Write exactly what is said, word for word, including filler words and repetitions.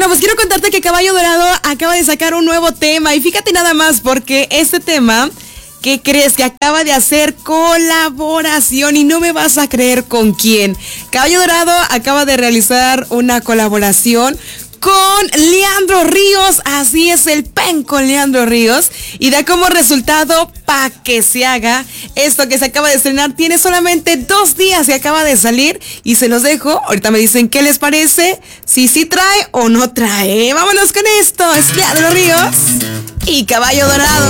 Bueno, pues quiero contarte que Caballo Dorado acaba de sacar un nuevo tema y fíjate nada más porque este tema, ¿qué crees? Que acaba de hacer colaboración y no me vas a creer con quién. Caballo Dorado acaba de realizar una colaboración con Leandro Ríos, así es, el pen con Leandro Ríos, y da como resultado pa' que se haga esto que se acaba de estrenar. Tiene solamente dos días y acaba de salir y se los dejo. Ahorita me dicen qué les parece, si sí trae o no trae. Vámonos con esto, es Leandro Ríos y Caballo Dorado.